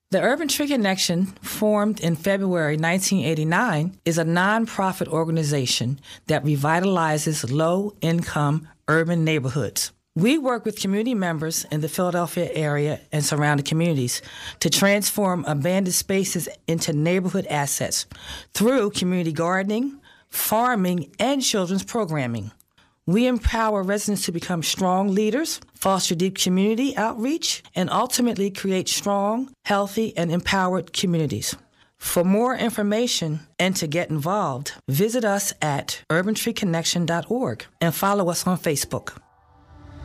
The Urban Tree Connection, formed in February 1989, is a nonprofit organization that revitalizes low-income urban neighborhoods. We work with community members in the Philadelphia area and surrounding communities to transform abandoned spaces into neighborhood assets through community gardening, farming, and children's programming. We empower residents to become strong leaders, foster deep community outreach, and ultimately create strong, healthy, and empowered communities. For more information and to get involved, visit us at urbantreeconnection.org and follow us on Facebook.